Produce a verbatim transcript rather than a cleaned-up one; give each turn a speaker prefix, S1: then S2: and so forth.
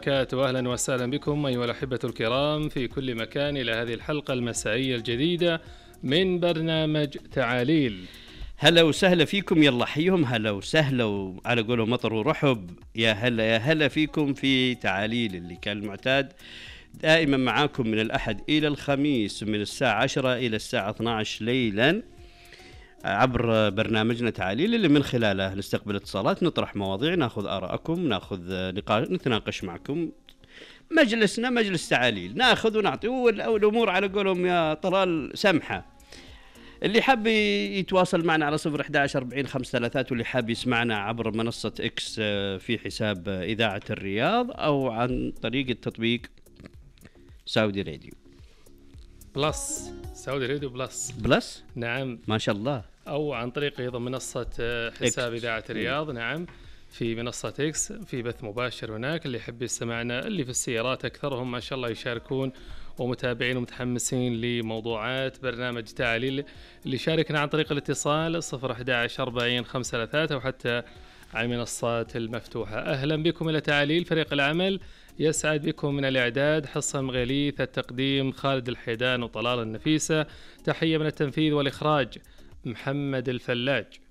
S1: وبركاته. أهلا وسهلا بكم أيها الأحبة الكرام في كل مكان إلى هذه الحلقة المسائية الجديدة من برنامج تعاليل.
S2: هلا وسهلا فيكم، يلا حيهم هلا وسهلا وعلى قولوا مطر ورحب. يا هلا يا هلا فيكم في تعاليل اللي كان المعتاد دائما معاكم من الأحد إلى الخميس من الساعة عشرة إلى الساعة اثنتي عشرة ليلا عبر برنامجنا تعاليل اللي من خلاله نستقبل اتصالات، نطرح مواضيع، ناخذ آراءكم، ناخذ نقاش، نتناقش معكم. مجلسنا مجلس تعاليل، ناخذ ونعطي، والأمور على قولهم يا طلال سمحة. اللي حاب يتواصل معنا على صفر إحدى عشر أربعين خمسة ثلاثات، واللي حاب يسمعنا عبر منصة إكس في حساب إذاعة الرياض أو عن طريق التطبيق سعودي راديو
S1: بلس. سعودي راديو بلس
S2: بلس
S1: نعم
S2: ما شاء الله،
S1: أو عن طريق أيضا منصة حساب إكس. إذاعة الرياض نعم في منصة إكس في بث مباشر هناك. اللي يحب يستمعنا اللي في السيارات أكثرهم ما شاء الله يشاركون ومتابعين ومتحمسين لموضوعات برنامج تعاليل. اللي شاركنا عن طريق الاتصال صفر إحدى عشر أربعين خمسة ثلاثات أو حتى على المنصات المفتوحة. أهلا بكم إلى تعاليل. فريق العمل يسعد بكم من الإعداد حصن مغيليث، التقديم خالد الحيدان وطلال النفيسة، تحية من التنفيذ والإخراج محمد الفلاج.